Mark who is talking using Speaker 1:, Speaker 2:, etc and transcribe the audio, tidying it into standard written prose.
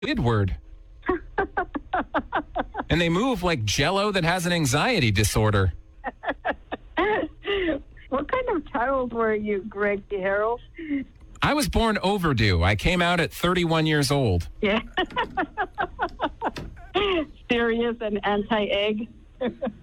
Speaker 1: Idward. And they move like Jell-O that has an anxiety disorder.
Speaker 2: What kind of child were you, Greg Harold?
Speaker 1: I was born overdue. I came out at 31 years old.
Speaker 2: Yeah. Serious and anti-egg.